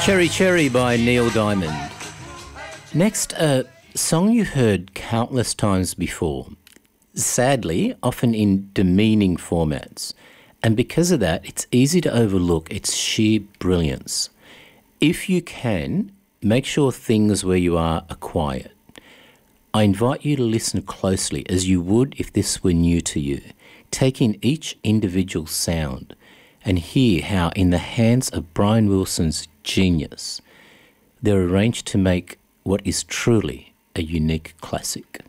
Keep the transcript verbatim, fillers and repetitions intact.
Cherry Cherry by Neil Diamond. Next, a song you've heard countless times before, sadly, often in demeaning formats. And because of that, it's easy to overlook its sheer brilliance. If you can, make sure things where you are are quiet. I invite you to listen closely as you would if this were new to you. Take in each individual sound and hear how in the hands of Brian Wilson's genius, they're arranged to make what is truly a unique classic.